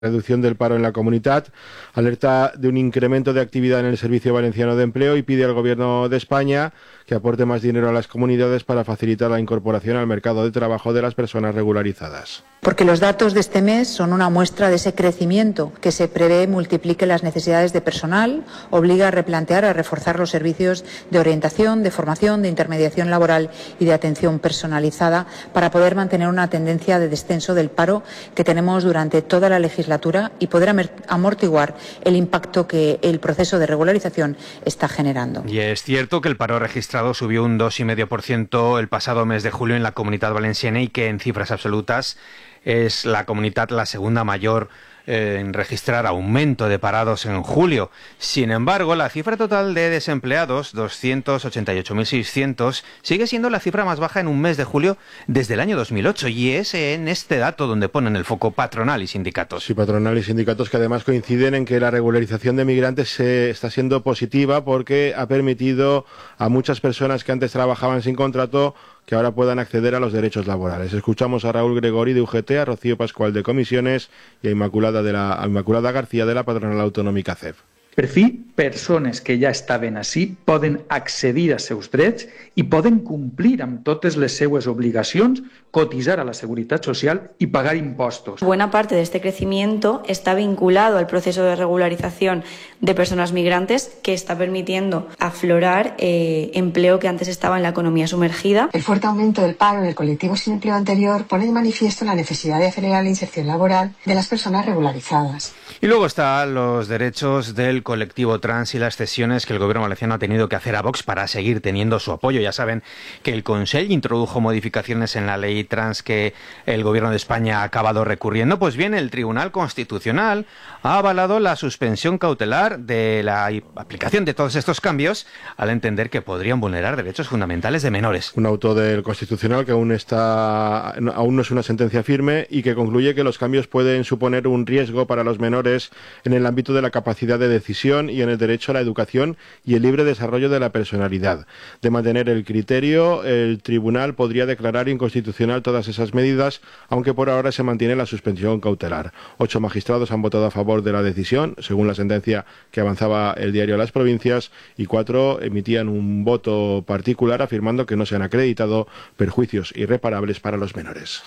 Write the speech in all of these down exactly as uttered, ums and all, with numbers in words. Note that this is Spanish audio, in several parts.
reducción del paro en la comunidad, alerta de un incremento de actividad en el Servicio Valenciano de Empleo y pide al Gobierno de España que aporte más dinero a las comunidades para facilitar la incorporación al mercado de trabajo de las personas regularizadas. Porque los datos de este mes son una muestra de ese crecimiento que se prevé multiplique las necesidades de personal, obliga a replantear, a reforzar los servicios de orientación, de formación, de intermediación laboral y de atención personalizada para poder mantener una tendencia de descenso del paro que tenemos durante toda la legislatura y poder amortiguar el impacto que el proceso de regularización está generando. Y es cierto que el paro registrado subió un dos coma cinco por ciento el pasado mes de julio en la Comunidad Valenciana y que en cifras absolutas es la comunidad la segunda mayor eh, en registrar aumento de parados en julio. Sin embargo, la cifra total de desempleados, doscientos ochenta y ocho mil seiscientos, sigue siendo la cifra más baja en un mes de julio desde el año dos mil ocho, y es en este dato donde ponen el foco patronal y sindicatos. Sí, patronal y sindicatos que además coinciden en que la regularización de migrantes se está siendo positiva porque ha permitido a muchas personas que antes trabajaban sin contrato que ahora puedan acceder a los derechos laborales. Escuchamos a Raúl Gregori de U G T, a Rocío Pascual de Comisiones y a Inmaculada, de la, a Inmaculada García de la Patronal Autonòmica C E F. Per fi, persones que ja estaven ací poden accedir als seus drets i poden complir amb totes les seues obligacions, cotizar a la Seguridad Social y pagar impuestos. Buena parte de este crecimiento está vinculado al proceso de regularización de personas migrantes que está permitiendo aflorar eh, empleo que antes estaba en la economía sumergida. El fuerte aumento del paro en el colectivo sin empleo anterior pone de manifiesto la necesidad de acelerar la inserción laboral de las personas regularizadas. Y luego están los derechos del colectivo trans y las cesiones que el Gobierno valenciano ha tenido que hacer a Vox para seguir teniendo su apoyo. Ya saben que el Consell introdujo modificaciones en la ley trans que el Gobierno de España ha acabado recurriendo. Pues bien, el Tribunal Constitucional ha avalado la suspensión cautelar de la aplicación de todos estos cambios al entender que podrían vulnerar derechos fundamentales de menores. Un auto del Constitucional que aún está aún no es una sentencia firme y que concluye que los cambios pueden suponer un riesgo para los menores en el ámbito de la capacidad de decisión y en el derecho a la educación y el libre desarrollo de la personalidad. De mantener el criterio, el tribunal podría declarar inconstitucional todas esas medidas, aunque por ahora se mantiene la suspensión cautelar. Ocho magistrados han votado a favor de la decisión, según la sentencia que avanzaba el diario Las Provincias, y cuatro emitían un voto particular afirmando que no se han acreditado perjuicios irreparables para los menores.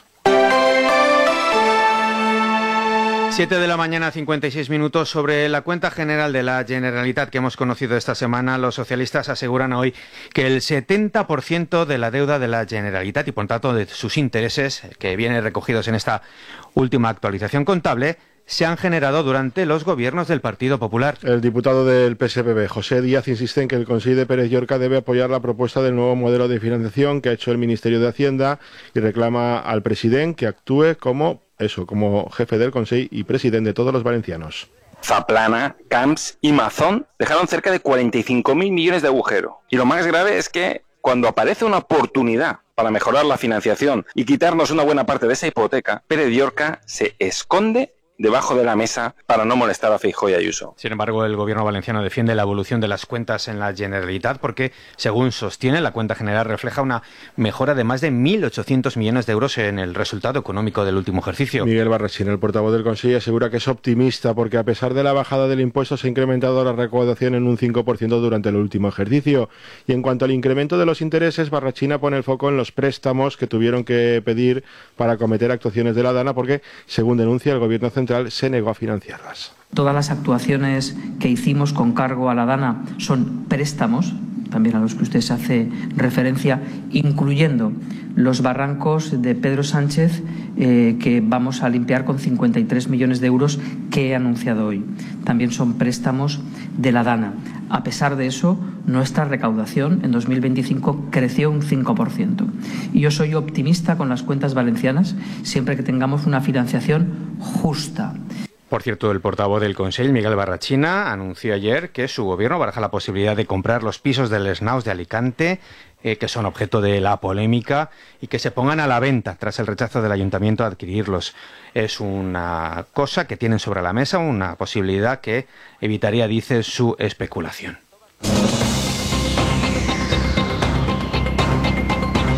siete de la mañana, cincuenta y seis minutos. Sobre la cuenta general de la Generalitat que hemos conocido esta semana, los socialistas aseguran hoy que el setenta por ciento de la deuda de la Generalitat y por tanto de sus intereses, que vienen recogidos en esta última actualización contable, se han generado durante los gobiernos del Partido Popular. El diputado del P S P B, José Díaz, insiste en que el Consell de Pérez Llorca debe apoyar la propuesta del nuevo modelo de financiación que ha hecho el Ministerio de Hacienda y reclama al presidente que actúe como eso, como jefe del Consell y presidente de todos los valencianos. Zaplana, Camps y Mazón dejaron cerca de cuarenta y cinco mil millones de agujero. Y lo más grave es que cuando aparece una oportunidad para mejorar la financiación y quitarnos una buena parte de esa hipoteca, Pérez Llorca se esconde debajo de la mesa para no molestar a Feijóo y Ayuso. Sin embargo, el gobierno valenciano defiende la evolución de las cuentas en la Generalitat porque, según sostiene, la cuenta general refleja una mejora de más de mil ochocientos millones de euros en el resultado económico del último ejercicio. Miguel Barrachina, el portavoz del Consell, asegura que es optimista porque, a pesar de la bajada del impuesto, se ha incrementado la recaudación en un cinco por ciento durante el último ejercicio. Y en cuanto al incremento de los intereses, Barrachina pone el foco en los préstamos que tuvieron que pedir para acometer actuaciones de la Dana porque, según denuncia el gobierno central, se negó a financiarlas. Todas las actuaciones que hicimos con cargo a la Dana son préstamos, también a los que usted se hace referencia, incluyendo los barrancos de Pedro Sánchez, eh, que vamos a limpiar con cincuenta y tres millones de euros que he anunciado hoy. También son préstamos de la Dana. A pesar de eso, nuestra recaudación en dos mil veinticinco creció un cinco por ciento. Y yo soy optimista con las cuentas valencianas siempre que tengamos una financiación justa. Por cierto, el portavoz del Consell, Miguel Barrachina, anunció ayer que su gobierno baraja la posibilidad de comprar los pisos del Snaus de Alicante, eh, que son objeto de la polémica, y que se pongan a la venta tras el rechazo del ayuntamiento a adquirirlos. Es una cosa que tienen sobre la mesa, una posibilidad que evitaría, dice, su especulación.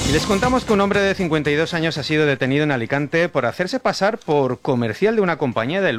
Y les contamos que un hombre de cincuenta y dos años ha sido detenido en Alicante por hacerse pasar por comercial de una compañía de